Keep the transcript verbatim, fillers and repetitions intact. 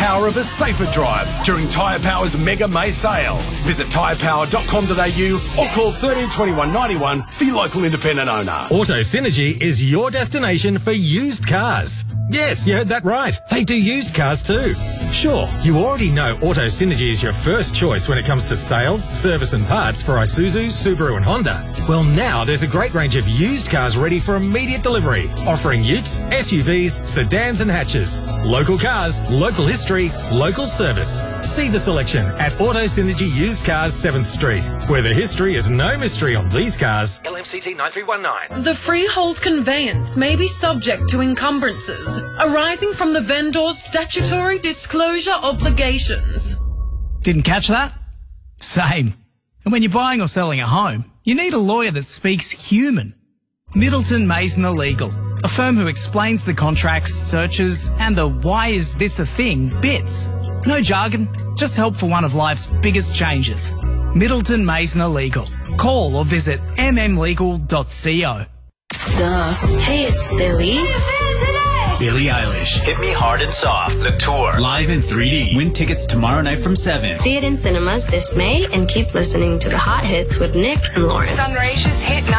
power of a safer drive during Tyre Power's Mega May sale. Visit tyre power dot com dot a u or call thirteen twenty-one ninety-one for your local independent owner. Auto Synergy is your destination for used cars. Yes, you heard that right. They do used cars too. Sure, you already know Auto Synergy is your first choice when it comes to sales, service and parts for Isuzu, Subaru and Honda. Well, now there's a great range of used cars ready for immediate delivery, offering utes, S U Vs, sedans and hatches. Local cars, local history, local service. See the selection at Auto Synergy Used Cars seventh Street, where the history is no mystery on these cars. L M C T nine three one nine. The freehold conveyance may be subject to encumbrances arising from the vendor's statutory disclosure obligations. Didn't catch that? Same. And when you're buying or selling a home, you need a lawyer that speaks human. Middleton Maisner Legal, a firm who explains the contracts, searches, and the why is this a thing bits. No jargon, just help for one of life's biggest changes. Middleton Maisner Legal. Call or visit m m legal dot co. Duh. Hey, it's Billy. Billie Eilish. Hit Me Hard and Soft, the tour. Live in three D. Win tickets tomorrow night from seven. See it in cinemas this May and keep listening to the hot hits with Nick and Lauren. Sunraysia's Hit